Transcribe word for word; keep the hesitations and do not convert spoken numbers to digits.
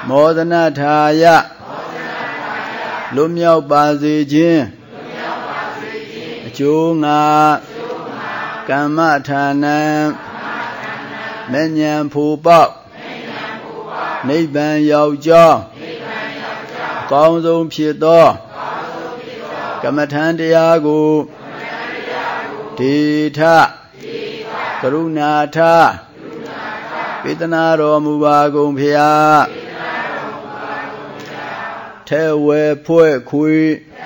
မောဒနာထာယလွတ်မြောက်ပါစေခြင်းအကျိုးငါကမ္မထာနံမဉ္ဇဉ်ဖူပေါက်နိဗ္ဗာန်ရောက်ကြောင်းအကောင်းဆုံးဖြစ်သောကမ္မထံတရားကိုဒေထကရုဏာထပေးသနာတော်မူပါကုန်ဖျားထဲဝဲဖွဲ့ခွေ